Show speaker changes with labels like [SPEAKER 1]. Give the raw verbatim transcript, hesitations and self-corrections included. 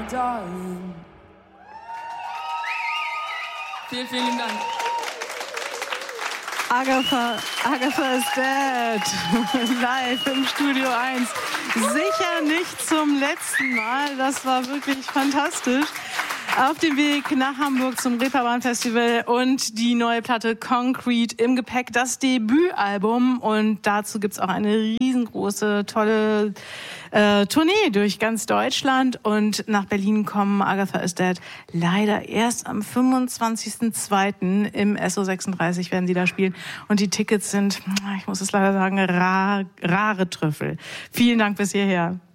[SPEAKER 1] darling. Vielen, vielen Dank.
[SPEAKER 2] Agatha, Agatha is dead. Live im Studio eins. Sicher nicht zum letzten Mal. Das war wirklich fantastisch. Auf dem Weg nach Hamburg zum Reeperbahn Festival und die neue Platte Concrete im Gepäck, das Debütalbum. Und dazu gibt's auch eine riesengroße, tolle äh, Tournee durch ganz Deutschland. Und nach Berlin kommen Agatha is Dead leider erst am fünfundzwanzigsten zweiten im S O sechsunddreißig werden sie da spielen. Und die Tickets sind, ich muss es leider sagen, rar, rare Trüffel. Vielen Dank bis hierher.